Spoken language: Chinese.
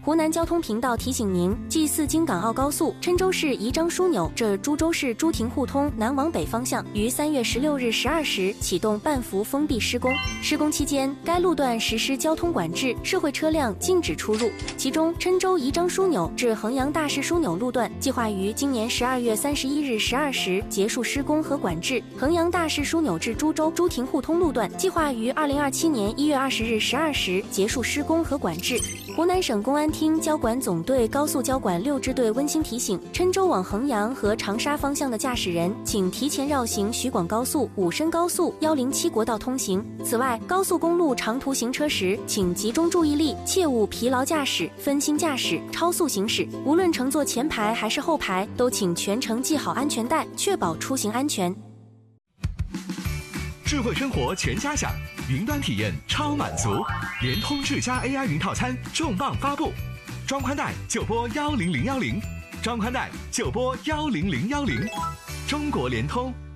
湖南交通频道提醒您：G4京港澳高速郴州市宜章枢纽至株洲市朱亭互通南往北方向于3月16日12时启动半幅封闭施工。施工期间，该路段实施交通管制，社会车辆禁止出入。其中，郴州宜章枢纽至衡阳大市枢纽路段计划于今年12月31日12时结束施工和管制；衡阳大市枢纽至株洲朱亭互通路段计划于2027年1月20日12时结束施工和管制。湖南省公安厅交管总队高速交管6支队温馨提醒：郴州往衡阳和长沙方向的驾驶人，请提前绕行徐广高速、武深高速、107国道通行。此外，高速公路长途行车时，请集中注意力，切勿疲劳驾驶、分心驾驶、超速行驶。无论乘坐前排还是后排，都请全程系好安全带，确保出行安全。 智慧生活全家享，云端体验超满足，联通智家 AI 云套餐重磅发布，装宽带就拨10010，装宽带就拨10010，中国联通。